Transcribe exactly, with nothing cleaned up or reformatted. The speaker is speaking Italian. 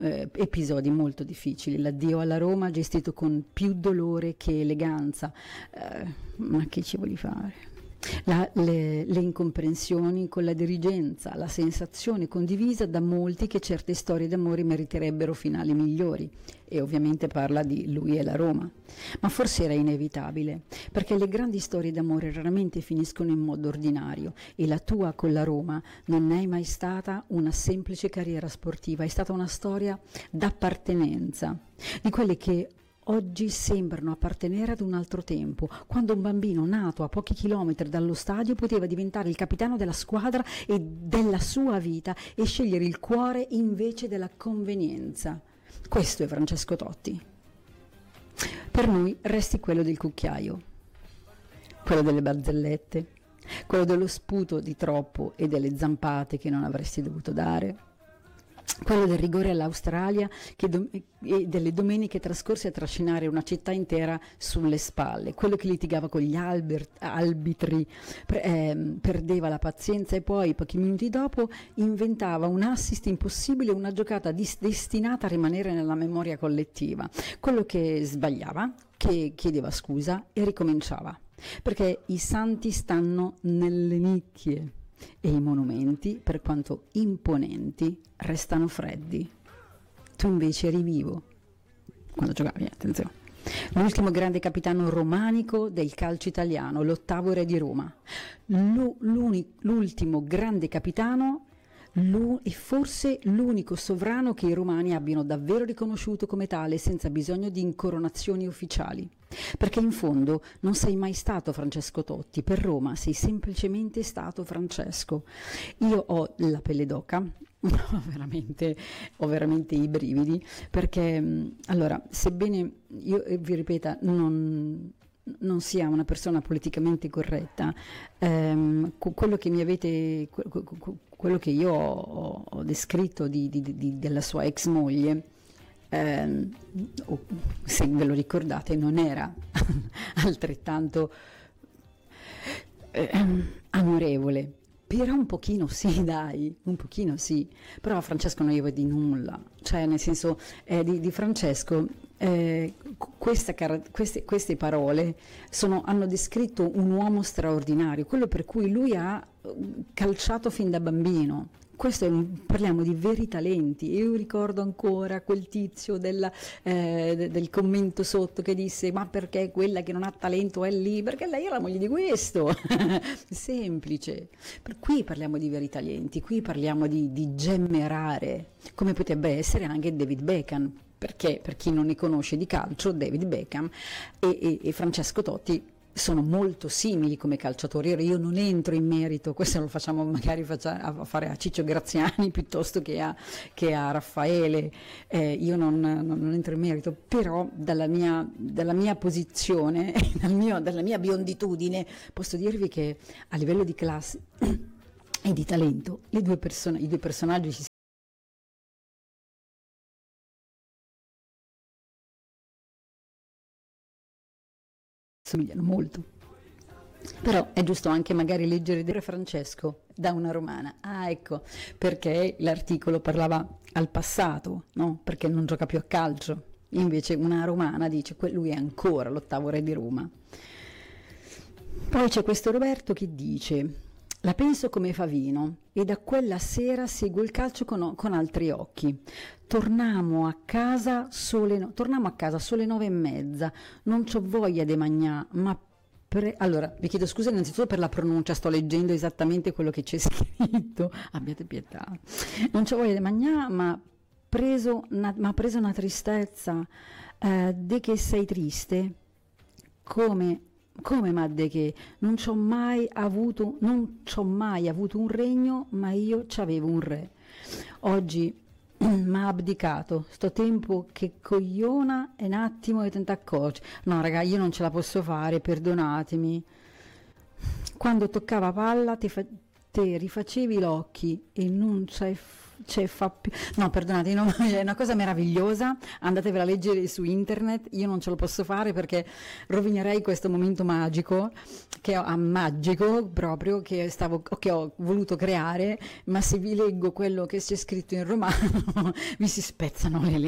eh, episodi molto difficili. L'addio alla Roma gestito con più dolore che eleganza. Eh, ma che ci volevi fare? La, le, le incomprensioni con la dirigenza, la sensazione condivisa da molti che certe storie d'amore meriterebbero finali migliori, e ovviamente parla di lui e la Roma, ma forse era inevitabile, perché le grandi storie d'amore raramente finiscono in modo ordinario, e la tua con la Roma non è mai stata una semplice carriera sportiva, è stata una storia d'appartenenza, di quelle che oggi sembrano appartenere ad un altro tempo, quando un bambino nato a pochi chilometri dallo stadio poteva diventare il capitano della squadra e della sua vita e scegliere il cuore invece della convenienza. Questo è Francesco Totti. Per noi resti quello del cucchiaio, quello delle barzellette, quello dello sputo di troppo e delle zampate che non avresti dovuto dare, quello del rigore all'Australia che do- e delle domeniche trascorse a trascinare una città intera sulle spalle, quello che litigava con gli alber- arbitri, pre- ehm, perdeva la pazienza e poi pochi minuti dopo inventava un assist impossibile, una giocata dis- destinata a rimanere nella memoria collettiva, quello che sbagliava, che chiedeva scusa e ricominciava, perché i santi stanno nelle nicchie e i monumenti, per quanto imponenti, restano freddi. Tu invece eri vivo quando giocavi, attenzione. L'ultimo grande capitano romanico del calcio italiano, l'ottavo re di Roma. Lu- l'ultimo grande capitano Lu- e forse l'unico sovrano che i romani abbiano davvero riconosciuto come tale senza bisogno di incoronazioni ufficiali. Perché in fondo non sei mai stato Francesco Totti, per Roma sei semplicemente stato Francesco. Io ho la pelle d'oca, ho veramente, ho veramente i brividi, perché allora, sebbene io vi ripeta, non... non sia una persona politicamente corretta, ehm, quello che mi avete, quello che io ho, ho descritto di, di, di, della sua ex moglie, ehm, se ve lo ricordate, non era altrettanto ehm, amorevole. Però un pochino sì, dai, un pochino sì. Però a Francesco non gli vedi nulla, cioè nel senso eh, di, di Francesco eh, questa, queste, queste parole sono, hanno descritto un uomo straordinario, quello per cui lui ha calciato fin da bambino. Questo è un, parliamo di veri talenti. Io ricordo ancora quel tizio della, eh, del commento sotto che disse: ma perché quella che non ha talento è lì? Perché lei è la moglie di questo. Semplice. Per qui parliamo di veri talenti, qui parliamo di, di gemme rare, come potrebbe essere anche David Beckham, perché per chi non ne conosce di calcio, David Beckham e, e, e Francesco Totti sono molto simili come calciatori. Io non entro in merito, questo lo facciamo magari faccia, a fare a Ciccio Graziani piuttosto che a, che a Raffaele, eh, io non, non, non entro in merito, però dalla mia, dalla mia posizione, dal mio, dalla mia bionditudine, posso dirvi che a livello di classe e di talento le due persone, i due personaggi si somigliano molto. Però è giusto anche magari leggere di Francesco da una romana. Ah, ecco, perché l'articolo parlava al passato, no? Perché non gioca più a calcio. Invece una romana dice che lui è ancora l'ottavo re di Roma. Poi c'è questo Roberto che dice: la penso come Favino e da quella sera seguo il calcio con, con altri occhi. Tornamo a casa sole, no, torniamo a casa sole nove e mezza. Non c'ho voglia di magnà, ma pre- allora vi chiedo scusa innanzitutto per la pronuncia, sto leggendo esattamente quello che c'è scritto. Abbiate pietà. Non c'ho voglia di magnà, ma preso una, ma ha preso una tristezza. Eh, de che sei triste? Come? Come ma de che? Non c'ho mai avuto, non c'ho mai avuto un regno, ma io c'avevo un re. Oggi m'ha abdicato, sto tempo che cogliona e un attimo e te ne accorgi. No raga, io non ce la posso fare, perdonatemi. Quando toccava palla te, fa- te rifacevi l'occhi e non c'è f- cioè, fa più... No, perdonate, no, è una cosa meravigliosa, andatevela a leggere su internet, io non ce lo posso fare perché rovinerei questo momento magico, che ho, ah, magico proprio, che, stavo, che ho voluto creare, ma se vi leggo quello che c'è scritto in romano vi si spezzano le